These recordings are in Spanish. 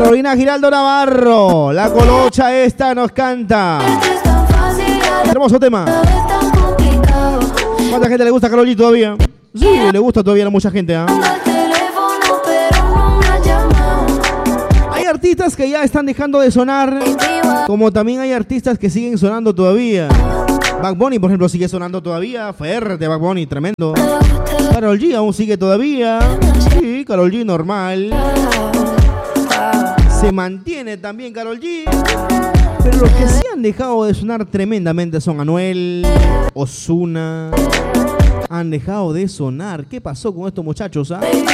Carolina Giraldo Navarro, la colocha esta nos canta. Hermoso tema. ¿Cuánta gente le gusta a Carolina todavía? Sí, le gusta todavía a mucha gente, ¿eh? Hay artistas que ya están dejando de sonar, como también hay artistas que siguen sonando todavía. Bad Bunny, por ejemplo, sigue sonando todavía. Fuerte Bad Bunny, tremendo. Karol G aún sigue todavía. Sí, Karol G normal. Se mantiene también Karol G. Pero los que sí han dejado de sonar tremendamente son Anuel, Ozuna. Han dejado de sonar. ¿Qué pasó con estos muchachos?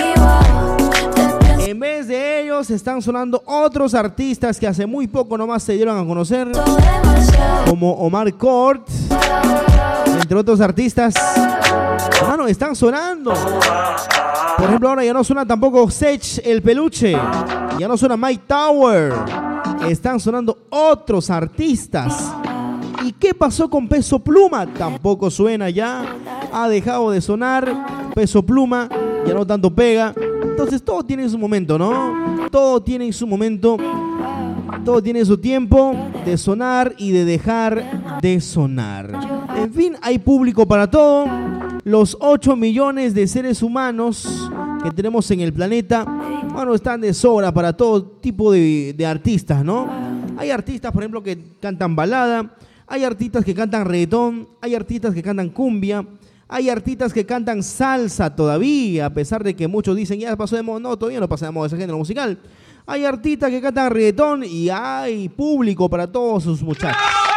En vez de ellos están sonando otros artistas que hace muy poco nomás se dieron a conocer, como Omar Court, entre otros artistas. Hermano, están sonando. Por ejemplo, ahora ya no suena tampoco Sech el Peluche, ya no suena Mike Tower. Están sonando otros artistas. ¿Y qué pasó con Peso Pluma? Tampoco suena ya. Ha dejado de sonar. Peso Pluma ya no tanto pega. Entonces todo tiene su momento, ¿no? Todo tiene su momento. Todo tiene su tiempo de sonar y de dejar de sonar. En fin, hay público para todo. Los 8 millones de seres humanos que tenemos en el planeta, bueno, están de sobra para todo tipo de artistas, ¿no? Hay artistas, por ejemplo, que cantan balada. Hay artistas que cantan reggaetón. Hay artistas que cantan cumbia. Hay artistas que cantan salsa todavía, a pesar de que muchos dicen ya pasó de moda. No, todavía no pasa de moda ese género musical. Hay artistas que cantan reggaetón y hay público para todos sus muchachos.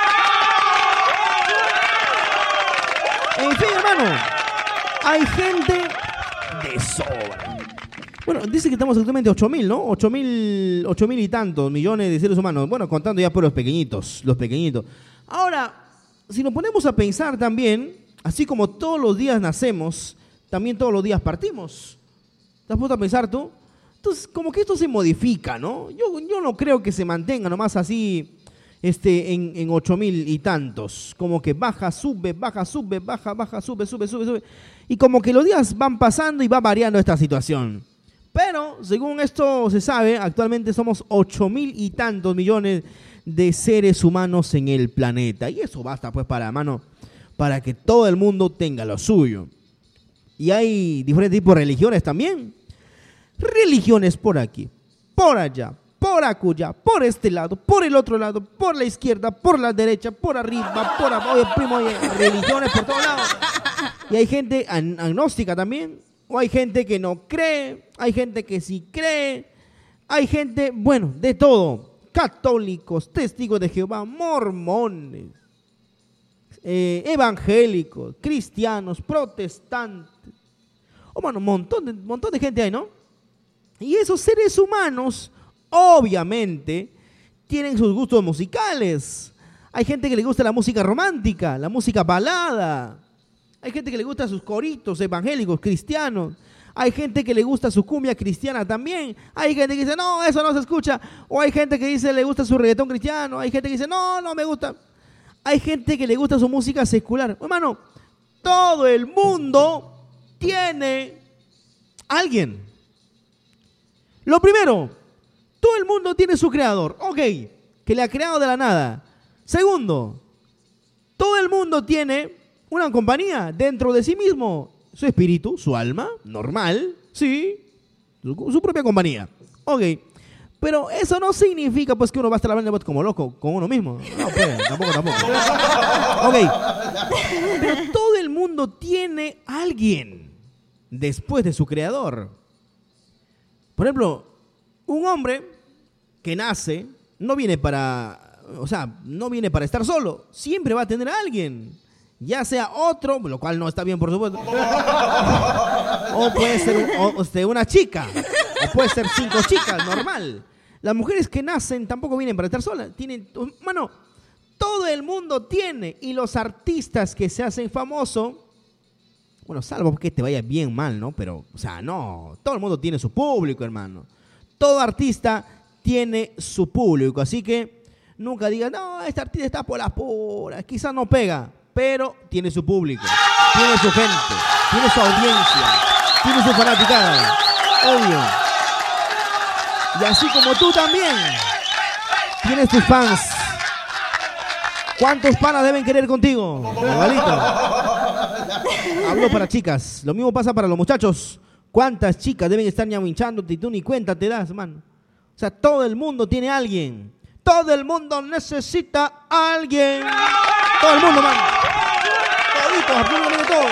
En fin, hermano, hay gente de sobra. Bueno, dice que estamos actualmente 8.000, ¿no? 8.000 y tantos millones de seres humanos. Bueno, contando ya por los pequeñitos. Ahora, si nos ponemos a pensar también, así como todos los días nacemos, también todos los días partimos. ¿Te has puesto a pensar tú? Entonces, como que esto se modifica, ¿no? Yo no creo que se mantenga nomás así en 8.000 y tantos. Como que baja, sube, baja, sube. Y como que los días van pasando y va variando esta situación. Pero, según esto se sabe, actualmente somos 8.000 y tantos millones de seres humanos en el planeta. Y eso basta, pues, para que todo el mundo tenga lo suyo. Y hay diferentes tipos de religiones también. Religiones por aquí, por allá, por acullá, por este lado, por el otro lado, por la izquierda, por la derecha, por arriba, por abajo. Oye, primo, religiones por todos lados. Y hay gente agnóstica también. O hay gente que no cree, hay gente que sí cree, hay gente, bueno, de todo. Católicos, testigos de Jehová, mormones, evangélicos, cristianos, protestantes. Oh, mano, un montón de gente hay, ¿no? Y esos seres humanos, obviamente, tienen sus gustos musicales. Hay gente que le gusta la música romántica, la música balada. Hay gente que le gusta sus coritos evangélicos, cristianos. Hay gente que le gusta su cumbia cristiana también. Hay gente que dice, no, eso no se escucha. O hay gente que dice, le gusta su reggaetón cristiano. Hay gente que dice, no me gusta. Hay gente que le gusta su música secular. Hermano, todo el mundo tiene alguien. Lo primero, todo el mundo tiene su creador. Ok, que le ha creado de la nada. Segundo, todo el mundo tiene una compañía dentro de sí mismo. Su espíritu, su alma, normal, sí, su propia compañía. Ok, pero eso no significa pues que uno va a estar hablando como loco con uno mismo. No, pues, tampoco. Ok, pero todo el mundo tiene alguien después de su creador. Por ejemplo, un hombre que nace no viene para estar solo, siempre va a tener a alguien. Ya sea otro, lo cual no está bien, por supuesto. O puede ser una chica. O puede ser 5 chicas, normal. Las mujeres que nacen tampoco vienen para estar solas. Todo el mundo tiene. Y los artistas que se hacen famosos, bueno, salvo que te vaya bien mal, ¿no? Pero, no. Todo el mundo tiene su público, hermano. Todo artista tiene su público. Así que nunca digas, no, este artista está por las puras. Quizás no pega. Pero tiene su público, tiene su gente, tiene su audiencia, tiene su fanaticada, obvio. Y así como tú también tienes tus fans. ¿Cuántos panas deben querer contigo? Igualito. Hablo para chicas. Lo mismo pasa para los muchachos. ¿Cuántas chicas deben estar ñaminchándote y tú ni cuenta te das, man? O sea, todo el mundo tiene a alguien. Todo el mundo necesita a alguien. Todo el mundo, man. Toditos, absolutamente todos.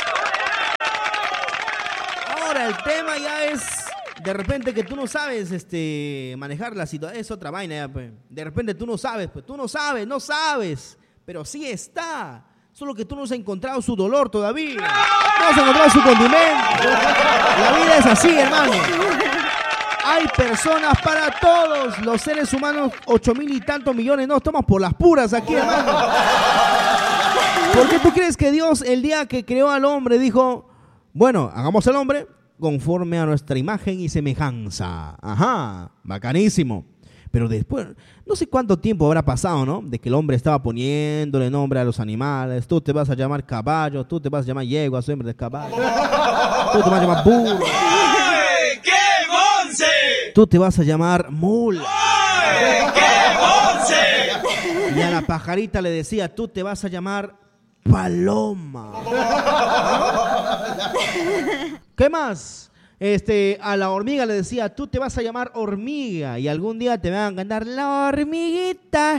Ahora, el tema ya es... De repente que tú no sabes manejar la situación. Es otra vaina ya, pues. De repente tú no sabes, pues. Tú no sabes. Pero sí está. Solo que tú no has encontrado su dolor todavía. No has encontrado su condimento. La vida es así, hermano. Hay personas para todos. Los seres humanos, 8,000 y tantos millones, no estamos por las puras aquí, hermano. ¿Por qué tú crees que Dios, el día que creó al hombre, dijo, bueno, hagamos al hombre conforme a nuestra imagen y semejanza? Ajá, bacanísimo. Pero después, no sé cuánto tiempo habrá pasado, ¿no? De que el hombre estaba poniéndole nombre a los animales. Tú te vas a llamar caballo, tú te vas a llamar yegua, su hembra de caballo. Tú te vas a llamar burro. ¡Ay, qué monse! Tú te vas a llamar mula. ¡Ay, qué monse! Y a la pajarita le decía, tú te vas a llamar paloma. ¿Qué más? A la hormiga le decía, tú te vas a llamar hormiga y algún día te van a cantar la hormiguita.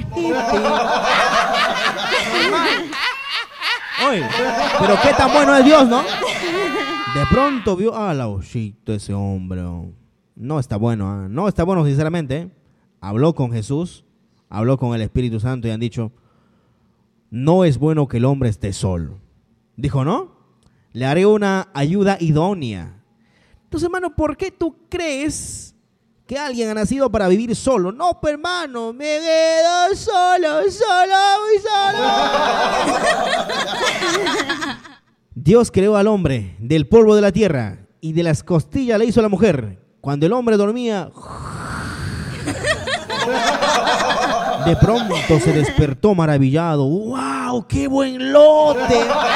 Oye, pero qué tan bueno es Dios, ¿no? De pronto vio, la ojito ese hombre. No está bueno, ¿eh? No está bueno sinceramente, ¿eh? Habló con Jesús, habló con el Espíritu Santo y han dicho, no es bueno que el hombre esté solo. Dijo, ¿no? Le haré una ayuda idónea. Entonces, hermano, ¿por qué tú crees que alguien ha nacido para vivir solo? No, pero hermano, me quedo solo, muy solo. Dios creó al hombre del polvo de la tierra y de las costillas le hizo a la mujer. Cuando el hombre dormía, de pronto se despertó maravillado. ¡Wow! ¡Qué buen lote!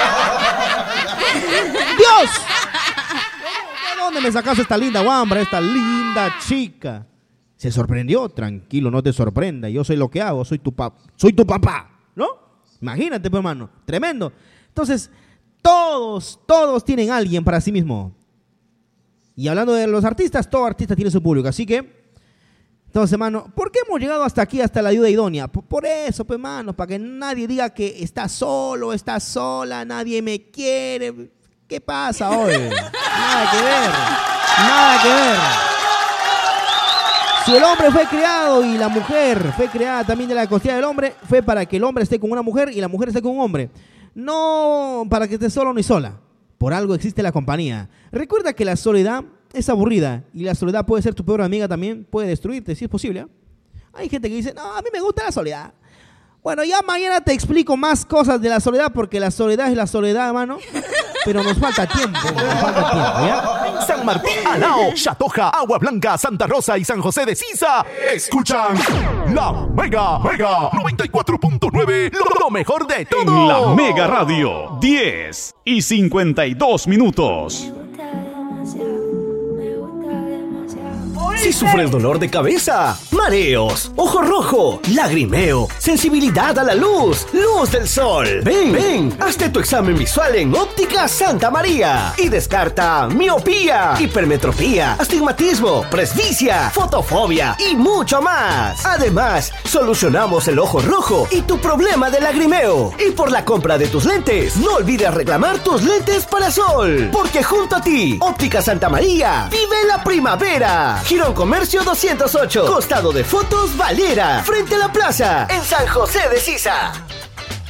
¡Dios! ¿De dónde me sacaste esta linda guambra, esta linda chica? Se sorprendió. Tranquilo, no te sorprenda. Yo soy lo que hago, soy tu papá, ¿no? Imagínate, pues, hermano. Tremendo. Entonces, todos tienen a alguien para sí mismo. Y hablando de los artistas, todo artista tiene su público. Así que, entonces, hermano, ¿por qué hemos llegado hasta aquí, hasta la ayuda idónea? Por eso, pues, hermano, para que nadie diga que está solo, está sola, nadie me quiere. ¿Qué pasa hoy? Nada que ver. Si el hombre fue creado y la mujer fue creada también de la costilla del hombre, fue para que el hombre esté con una mujer y la mujer esté con un hombre. No para que esté solo ni sola. Por algo existe la compañía. Recuerda que la soledad es aburrida y la soledad puede ser tu peor amiga también, puede destruirte si es posible, ¿eh? Hay gente que dice, no, a mí me gusta la soledad. Bueno, ya mañana te explico más cosas de la soledad porque la soledad es la soledad, hermano. Pero nos falta tiempo, ¿ya? San Martín, Alao, Chatoja, Agua Blanca, Santa Rosa y San José de Sisa escuchan la Mega 94.9, lo mejor de todo. En la Mega Radio, 10:52 minutos. Si sufres dolor de cabeza, mareos, ojo rojo, lagrimeo, sensibilidad a la luz, luz del sol, ven, hazte tu examen visual en Óptica Santa María y descarta miopía, hipermetropía, astigmatismo, presbicia, fotofobia y mucho más. Además, solucionamos el ojo rojo y tu problema de lagrimeo. Y por la compra de tus lentes, no olvides reclamar tus lentes para sol, porque junto a ti, Óptica Santa María, vive la primavera. Girón Comercio 208, costado de Fotos Valera, frente a la plaza, en San José de Sisa.